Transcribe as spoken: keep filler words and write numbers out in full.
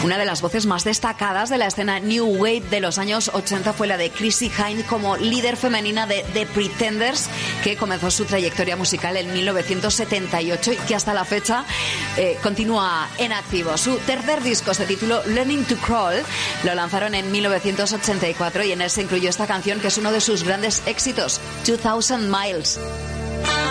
Una de las voces más destacadas de la escena New Wave de los años ochenta fue la de Chrissie Hynde como líder femenina de The Pretenders, que comenzó su trayectoria musical en mil novecientos setenta y ocho y que hasta la fecha eh, continúa en activo. Su tercer disco se tituló Learning to Crawl, lo lanzaron en mil novecientos ochenta y cuatro y en él se incluyó esta canción que es uno de sus grandes éxitos, two thousand miles.